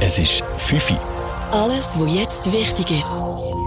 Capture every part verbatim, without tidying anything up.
Es ist fünf Uhr. Alles, was jetzt wichtig ist.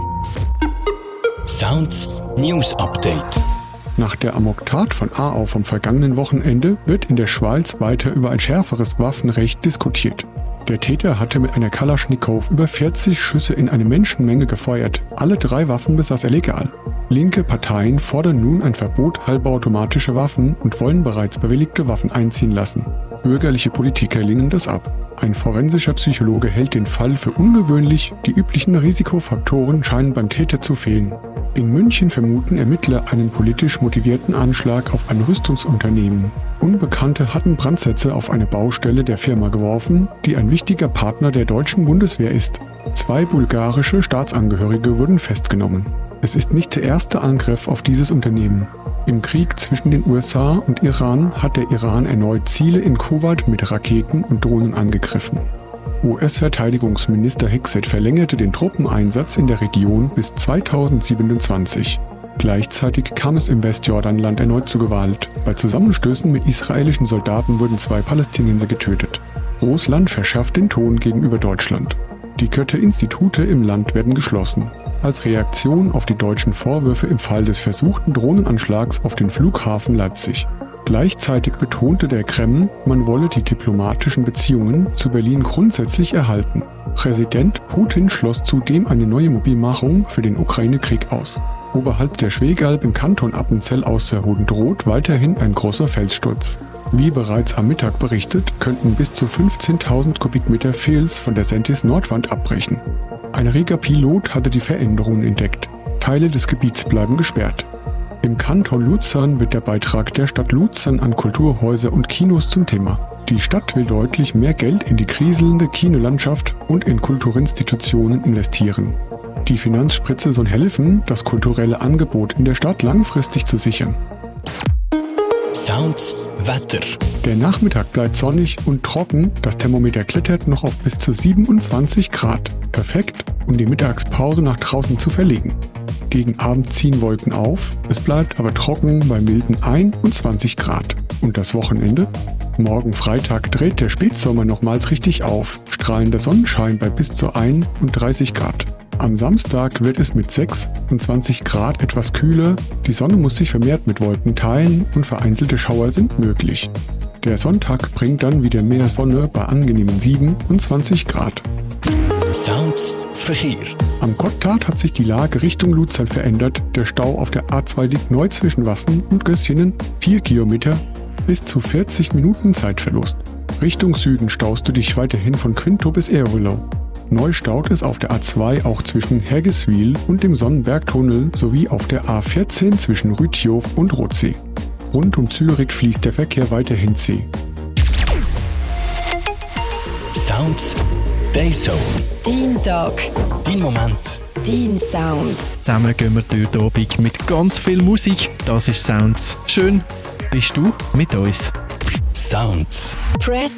Sounds News Update. Nach der Amoktat von Aarau vom vergangenen Wochenende wird in der Schweiz weiter über ein schärferes Waffenrecht diskutiert. Der Täter hatte mit einer Kalaschnikow über vierzig Schüsse in eine Menschenmenge gefeuert. Alle drei Waffen besaß er legal. Linke Parteien fordern nun ein Verbot halbautomatischer Waffen und wollen bereits bewilligte Waffen einziehen lassen. Bürgerliche Politiker lehnen das ab. Ein forensischer Psychologe hält den Fall für ungewöhnlich, die üblichen Risikofaktoren scheinen beim Täter zu fehlen. In München vermuten Ermittler einen politisch motivierten Anschlag auf ein Rüstungsunternehmen. Unbekannte hatten Brandsätze auf eine Baustelle der Firma geworfen, die ein wichtiger Partner der deutschen Bundeswehr ist. Zwei bulgarische Staatsangehörige wurden festgenommen. Es ist nicht der erste Angriff auf dieses Unternehmen. Im Krieg zwischen den U S A und Iran hat der Iran erneut Ziele in Kuwait mit Raketen und Drohnen angegriffen. U S-Verteidigungsminister Hegseth verlängerte den Truppeneinsatz in der Region bis zweitausendsiebenundzwanzig. Gleichzeitig kam es im Westjordanland erneut zu Gewalt. Bei Zusammenstößen mit israelischen Soldaten wurden zwei Palästinenser getötet. Russland verschärft den Ton gegenüber Deutschland. Die Goethe-Institute im Land werden geschlossen. Als Reaktion auf die deutschen Vorwürfe im Fall des versuchten Drohnenanschlags auf den Flughafen Leipzig. Gleichzeitig betonte der Kreml, man wolle die diplomatischen Beziehungen zu Berlin grundsätzlich erhalten. Präsident Putin schloss zudem eine neue Mobilmachung für den Ukraine-Krieg aus. Oberhalb der Schwegalb im Kanton Appenzell Ausserrhoden droht weiterhin ein großer Felssturz. Wie bereits am Mittag berichtet, könnten bis zu fünfzehntausend Kubikmeter Fels von der Sentis-Nordwand abbrechen. Ein reger Pilot hatte die Veränderungen entdeckt. Teile des Gebiets bleiben gesperrt. Im Kanton Luzern wird der Beitrag der Stadt Luzern an Kulturhäuser und Kinos zum Thema. Die Stadt will deutlich mehr Geld in die kriselnde Kinolandschaft und in Kulturinstitutionen investieren. Die Finanzspritze soll helfen, das kulturelle Angebot in der Stadt langfristig zu sichern. Sounds Wetter. Der Nachmittag bleibt sonnig und trocken, das Thermometer klettert noch auf bis zu siebenundzwanzig Grad. Perfekt, um die Mittagspause nach draußen zu verlegen. Gegen Abend ziehen Wolken auf, es bleibt aber trocken bei milden einundzwanzig Grad. Und das Wochenende? Morgen Freitag dreht der Spätsommer nochmals richtig auf, strahlender Sonnenschein bei bis zu einunddreißig Grad. Am Samstag wird es mit sechsundzwanzig Grad etwas kühler, die Sonne muss sich vermehrt mit Wolken teilen und vereinzelte Schauer sind möglich. Der Sonntag bringt dann wieder mehr Sonne bei angenehmen siebenundzwanzig Grad. Sounds Verkehr. Am Gotthard hat sich die Lage Richtung Luzern verändert. Der Stau auf der A zwei liegt neu zwischen Wassen und Gößjenen, vier Kilometer, bis zu vierzig Minuten Zeitverlust. Richtung Süden staust du dich weiterhin von Quinto bis Ehrwillow. Neu staut es auf der A zwei auch zwischen Hergiswil und dem Sonnenbergtunnel sowie auf der A vierzehn zwischen Rütjow und Rothsee. Rund um Zürich fließt der Verkehr weiterhin zäh. Sounds Dayzone. Dein Tag. Dein Moment. Dein Sound. Zusammen gehen wir durch den Abend mit ganz viel Musik. Das ist Sounds. Schön bist du mit uns. Sounds. Press